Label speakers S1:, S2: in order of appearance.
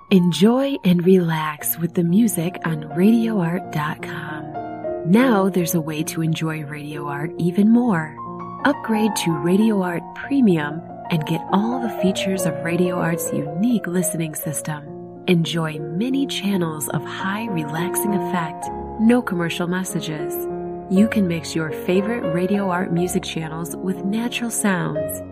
S1: Enjoy and relax with the music on RadioArt.com. Now there's a way to enjoy Radio Art even more. Upgrade to Radio Art Premium and get all the features of Radio Art's unique listening system. Enjoy many channels of high relaxing effect, no commercial messages. You can mix your favorite Radio Art music channels with natural sounds